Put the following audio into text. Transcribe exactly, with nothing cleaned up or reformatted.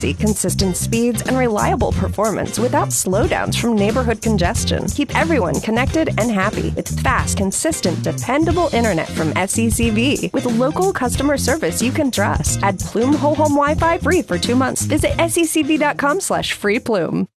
Consistent speeds and reliable performance without slowdowns from neighborhood congestion. Keep everyone connected and happy. It's fast, consistent, dependable internet from S E C V with local customer service you can trust. Add Plume Whole Home Wi-Fi free for two months. Visit secv.com slash free Plume.